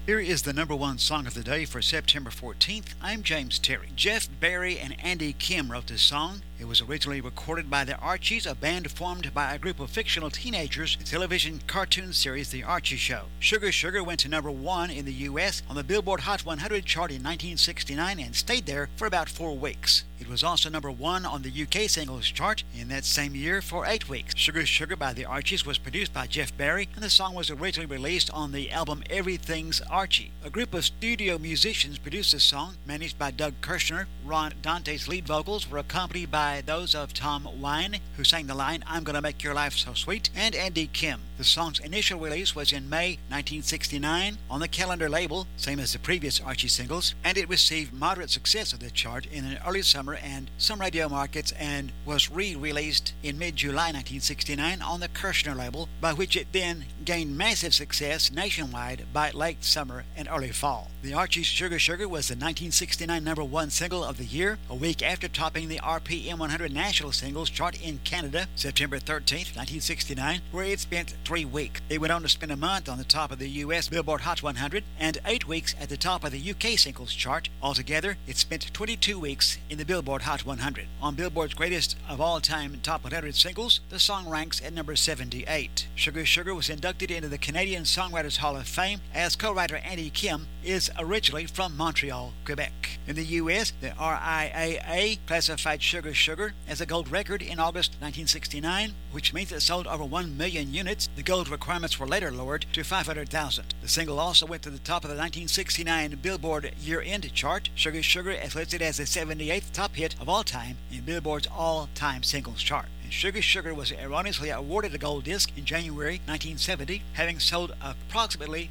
Here is the number one song of the day for September 14th. I'm James Terry. Jeff Barry and Andy Kim wrote this song. It was originally recorded by the Archies, a band formed by a group of fictional teenagers, the television cartoon series The Archie Show. Sugar Sugar went to number one in the U.S. on the Billboard Hot 100 chart in 1969 and stayed there for about 4 weeks. It was also number one on the UK singles chart in that same year for 8 weeks. Sugar Sugar by the Archies was produced by Jeff Barry, and the song was originally released on the album Everything's Archie. A group of studio musicians produced this song, managed by Doug Kirshner. Ron Dante's lead vocals were accompanied by those of Tom Wine, who sang the line, "I'm Gonna Make Your Life So Sweet," and Andy Kim. The song's initial release was in May 1969 on the Calendar label, same as the previous Archie singles, and it received moderate success at the chart in an early summer and some radio markets, and was re-released in mid-July 1969 on the Kirshner label, by which it then gained massive success nationwide by late summer and early fall. The Archie's Sugar Sugar was the 1969 number one single of the year, a week after topping the RPM 100 National Singles chart in Canada, September 13th, 1969, where it spent 3 weeks. It went on to spend a month on the top of the U.S. Billboard Hot 100 and 8 weeks at the top of the UK Singles chart. Altogether, it spent 22 weeks in the Billboard Hot 100. On Billboard's greatest of all-time top 100 singles, the song ranks at number 78. Sugar Sugar was inducted into the Canadian Songwriters Hall of Fame, as co-writer Andy Kim is originally from Montreal, Quebec. In the U.S., the RIAA classified Sugar Sugar as a gold record in August 1969, which means it sold over 1 million units. The gold requirements were later lowered to 500,000. The single also went to the top of the 1969 Billboard year-end chart. Sugar Sugar is listed as the 78th top hit of all time in Billboard's all-time singles chart. Sugar Sugar was erroneously awarded a gold disc in January 1970, having sold approximately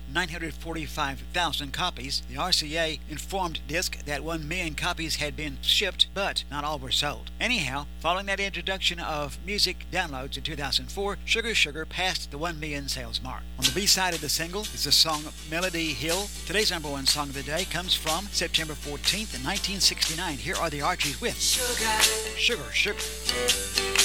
945,000 copies. The RCA informed disc that 1 million copies had been shipped, but not all were sold. Anyhow, following that introduction of music downloads in 2004, Sugar Sugar passed the 1 million sales mark. On the B-side of the single is the song Melody Hill. Today's number one song of the day comes from September 14th, 1969. Here are the Archies with Sugar Sugar.